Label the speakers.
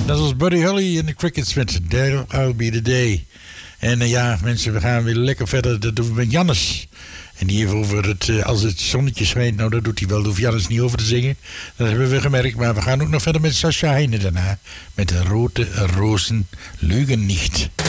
Speaker 1: Dat was Buddy Holly en de Crickets met There I'll Be The Day. En ja, mensen, we gaan weer lekker verder. Dat doen we met Jannes. En die heeft over het, als het zonnetje schijnt, nou dat doet hij wel. Daar hoeft Jannes niet over te zingen. Dat hebben we gemerkt. Maar we gaan ook nog verder met Sascha Heijnen daarna. Met de Rode Rozen Lügen Nicht.